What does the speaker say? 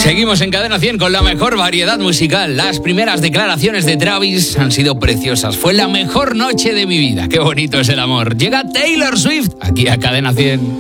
Seguimos en Cadena 100 con la mejor variedad musical. Las primeras declaraciones de Travis han sido preciosas. Fue la mejor noche de mi vida. Qué bonito es el amor. Llega Taylor Swift aquí a Cadena 100.